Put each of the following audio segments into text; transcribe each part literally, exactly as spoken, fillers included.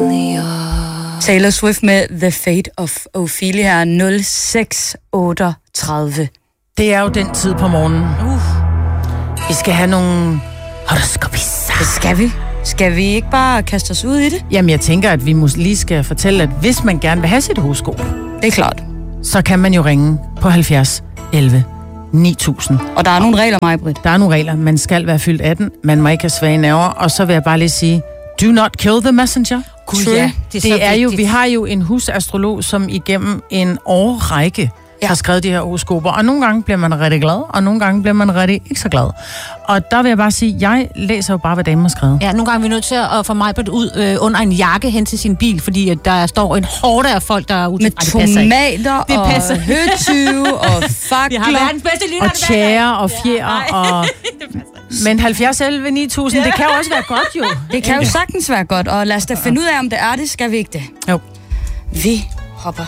Taylor Swift med The Fate of Ophelia nul seks otteogtredive. Det er jo den tid på morgenen. Uh. Vi skal have nogle horoskopisser. Det skal vi. Skal vi ikke bare kaste os ud i det? Jamen, jeg tænker, at vi måske lige skal fortælle, at hvis man gerne vil have sit horoskop, det er klart, så kan man jo ringe på halvfjerds elleve ni tusind. Og der er nogle regler, Maj-Brit. Der er nogle regler. Man skal være fyldt atten. Man må ikke have svage nerver. Og så vil jeg bare lige sige, do not kill the messenger. Gud, ja, det er, det er jo, vi har jo en husastrolog, som igennem en årrække ja. har skrevet de her horoskoper. Og nogle gange bliver man rigtig glad, og nogle gange bliver man rigtig ikke så glad. Og der vil jeg bare sige, jeg læser jo bare, hvad damen har skrevet. Ja, nogle gange er vi nødt til at få mig ud øh, under en jakke hen til sin bil, fordi at der står en hårde af folk, der er ude. Med tomater og høtyve og fakler. Vi har verdens bedste lytter. Og tjære og fjer ja, og... Men halvfjerds elleve ni tusind, ja. Det kan jo også være godt, jo. Det kan jo sagtens være godt, og lad os da finde ud af, om det er det. Skal vi ikke det? Jo. Vi hopper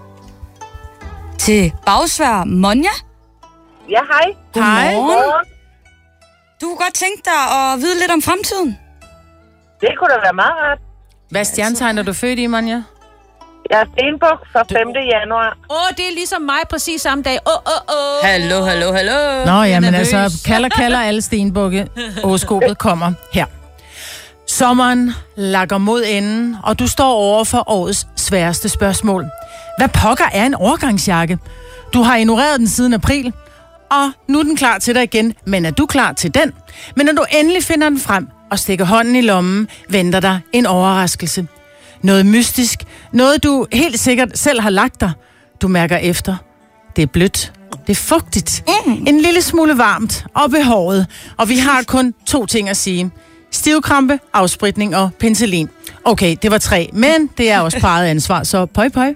til Bagsvær. Monja? Ja, hej. Godmorgen. Du kunne godt tænke dig at vide lidt om fremtiden. Det kunne da være meget rart. Hvad stjernetegn er du født i, Monja? Jeg er Stenbuk fra femte januar. Åh, oh, det er ligesom mig præcis samme dag. Åh, åh, åh. Hallo, hallo, hallo. Nå, jamen altså, kalder, kalder alle stenbukke. Horoskopet kommer her. Sommeren lakker mod enden, og du står over for årets sværeste spørgsmål. Hvad pokker er en overgangsjakke? Du har ignoreret den siden april, og nu er den klar til dig igen. Men er du klar til den? Men når du endelig finder den frem og stikker hånden i lommen, venter der en overraskelse. Noget mystisk. Noget, du helt sikkert selv har lagt dig. Du mærker efter. Det er blødt. Det er fugtigt. Mm. En lille smule varmt og behåret. Og vi har kun to ting at sige. Stivkrampe, afspritning og penicillin. Okay, det var tre, men det er også parret ansvar, så pøj pøj.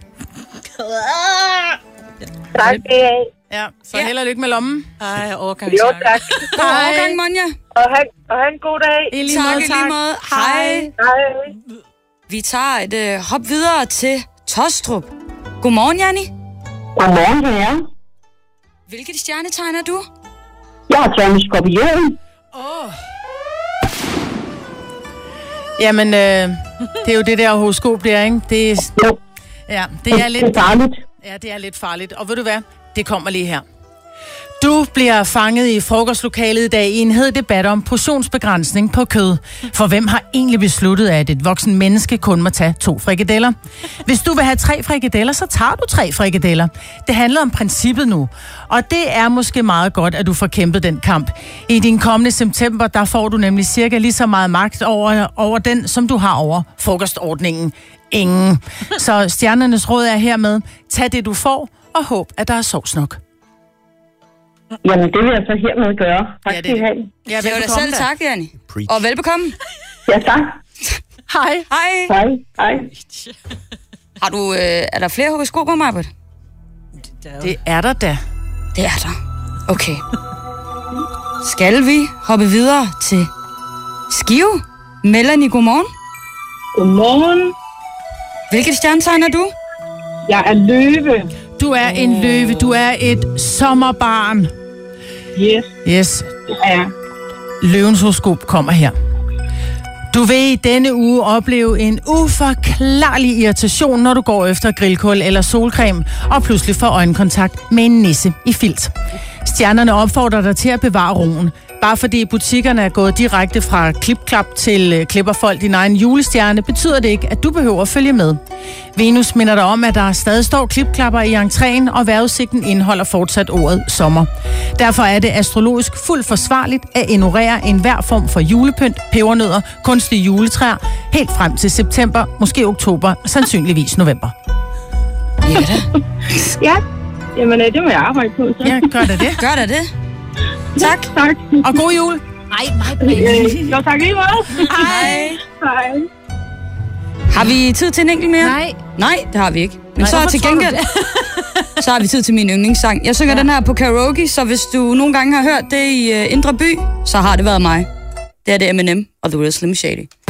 Tak, det er. Ja, så held og lykke med lommen. Ej, overgang. Jo, tak. God overgang, Monja. Og have, og have en god dag. I lige Tak, måde, i tak. lige måde. Hej. Hej. Vi tager et øh, hop videre til Tostrup. Godmorgen, Janni. Godmorgen, det er. Hvilket stjernetegn er du? Jeg er Johnny Skorpion. Åh. Oh. Jamen, øh, det er jo det der horoskop der, ikke? Det er, Jo, ja, det er lidt... det er farligt. Ja, det er lidt farligt. Og ved du hvad? Det kommer lige her. Du bliver fanget i frokostlokalet i dag i en hed debat om portionsbegrænsning på kød. For hvem har egentlig besluttet, at et voksen menneske kun må tage to frikadeller? Hvis du vil have tre frikadeller, så tager du tre frikadeller. Det handler om princippet nu. Og det er måske meget godt, at du får kæmpet den kamp. I din kommende september, der får du nemlig cirka lige så meget magt over, over den, som du har over frokostordningen. Ingen. Så stjernernes råd er hermed, tag det du får, og håb, at der er sovs nok. Jamen, det vil jeg så hermed gøre. Tak Ja, skal I have. Ja, Det var da selv tak, Janni. Og velbekomme. Ja, tak. Hej. Hej. Hej. Hej. Har du, øh, er der flere horoskoper, Maj-Brit? Det er der da. Det er der. Okay. Skal vi hoppe videre til Skive? Melanie, godmorgen. Godmorgen. Hvilket stjernetegn er du? Jeg er løve. Du er en løve. Du er et sommerbarn. Yes, Yes. det er jeg. Løvens horoskop kommer her. Du vil i denne uge opleve en uforklarlig irritation, når du går efter grillkål eller solcreme, og pludselig får øjenkontakt med en nisse i filt. Stjernerne opfordrer dig til at bevare roen. Bare fordi butikkerne er gået direkte fra klipklap til klipperfold din egen julestjerne, betyder det ikke, at du behøver at følge med. Venus minder dig om, at der stadig står klipklapper i entréen, og vejrudsigten indeholder fortsat ordet sommer. Derfor er det astrologisk fuldt forsvarligt at ignorere enhver form for julepynt, pebernødder, kunstige juletræer, helt frem til september, måske oktober, sandsynligvis november. Ja da. Ja, jamen det må jeg arbejde på. Så. Ja, gør det det. Gør da det. Tak. Tak. Og god jul. Ej, mig, Øh, Jo, tak lige meget. Hej. Hej. Har vi tid til en enkelt mere? Nej. Nej, det har vi ikke. Men Nej, så hvorfor til tror du gengæld, så har vi tid til min yndlingssang. Jeg synger ja. den her på karaoke, så hvis du nogle gange har hørt det i uh, Indre By, så har det været mig. Det er det Eminem og The Real Slim Shady.